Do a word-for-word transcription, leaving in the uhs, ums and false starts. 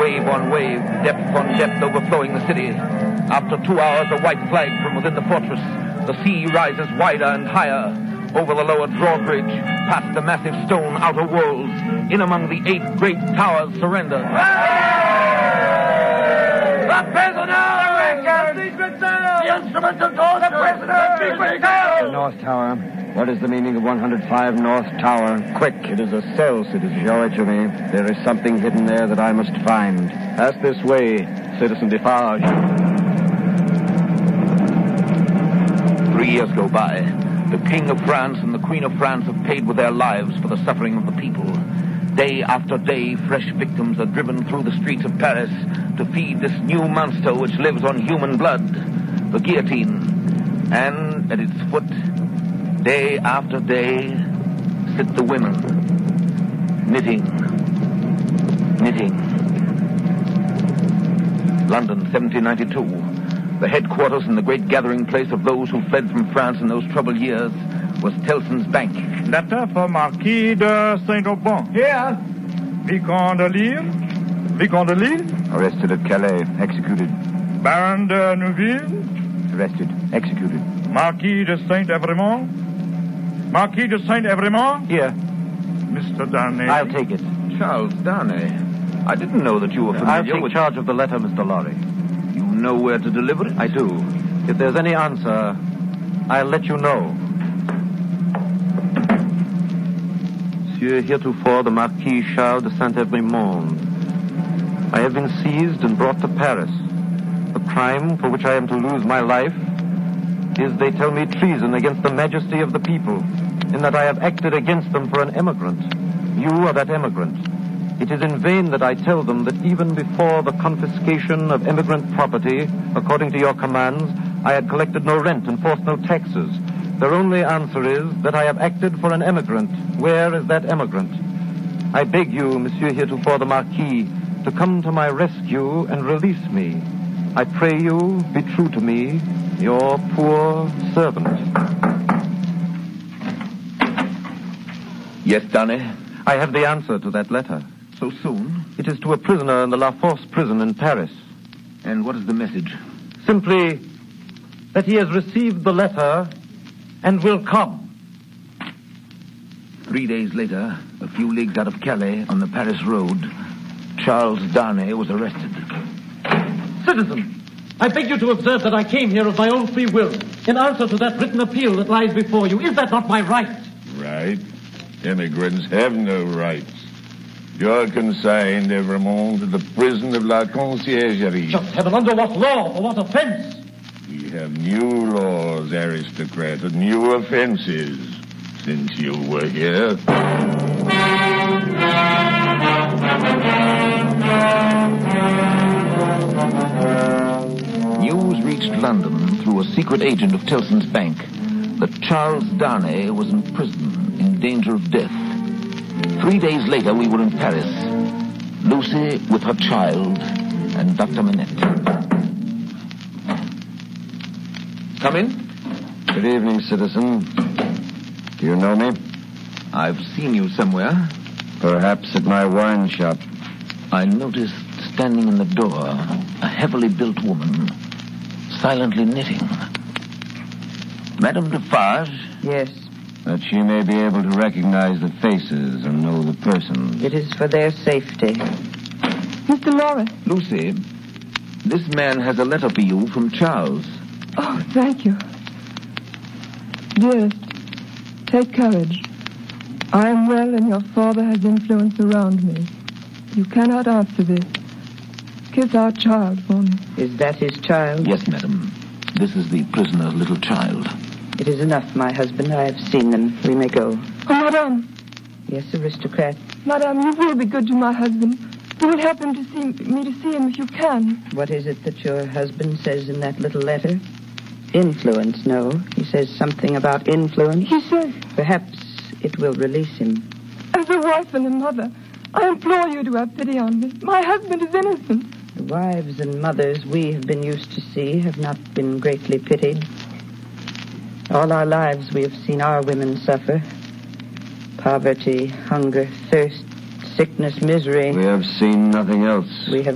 wave on wave, depth on depth, overflowing the city. After two hours, a white flag from within the fortress. The sea rises wider and higher. Over the lower drawbridge, past the massive stone outer walls, in among the eight great towers surrender. The prisoner! The instruments of torture! The prisoner! The North Tower. What is the meaning of one hundred five North Tower? Quick, it is a cell, citizen. Show it to me. There is something hidden there that I must find. Pass this way, Citizen Defarge. Three years go by. The King of France and the Queen of France have paid with their lives for the suffering of the people. Day after day, fresh victims are driven through the streets of Paris to feed this new monster which lives on human blood, the guillotine. And at its foot, day after day, sit the women, knitting, knitting. London, seventeen ninety-two. The headquarters and the great gathering place of those who fled from France in those troubled years was Tellson's Bank. Letter for Marquis de Saint-Aubin. Here. Vicomte de Lille. Vicomte de Lille. Arrested at Calais. Executed. Baron de Neuville. Arrested. Executed. Marquis de Saint-Evremont. Marquis de Saint-Evremont. Here. Mister Darnay. I'll take it. Charles Darnay. I didn't know that you were familiar I'll take with... charge of the letter, Mister Lorry. You know where to deliver it? I do. If there's any answer, I'll let you know. Monsieur, heretofore the Marquis Charles de Saint-Evremont. I have been seized and brought to Paris. The crime for which I am to lose my life is, they tell me, treason against the majesty of the people, in that I have acted against them for an emigrant. You are that emigrant. It is in vain that I tell them that even before the confiscation of emigrant property, according to your commands, I had collected no rent and forced no taxes. Their only answer is that I have acted for an emigrant. Where is that emigrant? I beg you, Monsieur heretofore the Marquis, to come to my rescue and release me. I pray you, be true to me, your poor servant. Yes, Darnay? I have the answer to that letter. So soon? It is to a prisoner in the La Force prison in Paris. And what is the message? Simply that he has received the letter and will come. Three days later, a few leagues out of Calais, on the Paris road, Charles Darnay was arrested. Citizen, I beg you to observe that I came here of my own free will, in answer to that written appeal that lies before you. Is that not my right? Right? Immigrants have no rights. You're consigned, Evremont, to the prison of La Conciergerie. Just heaven, under what law? For what offense? We have new laws, aristocrat, and new offenses since you were here. News reached London through a secret agent of Tellson's Bank that Charles Darnay was in prison in danger of death. Three days later, we were in Paris. Lucy with her child and Doctor Manette. Come in. Good evening, citizen. Do you know me? I've seen you somewhere. Perhaps at my wine shop. I noticed standing in the door a heavily built woman, silently knitting. Madame Defarge? Yes. That she may be able to recognize the faces and know the persons. It is for their safety. Mister Lorry. Lucy, this man has a letter for you from Charles. Oh, thank you. Dearest, take courage. I am well and your father has influence around me. You cannot answer this. Kiss our child for me. Is that his child? Yes, madam. This is the prisoner's little child. It is enough, my husband. I have seen them. We may go. Oh, Madame. Yes, aristocrat. Madame, you will be good to my husband. You will help him to see me to see him if you can. What is it that your husband says in that little letter? Influence, no. He says something about influence. He says... Perhaps it will release him. As a wife and a mother, I implore you to have pity on me. My husband is innocent. The wives and mothers we have been used to see have not been greatly pitied. All our lives we have seen our women suffer. Poverty, hunger, thirst, sickness, misery. We have seen nothing else. We have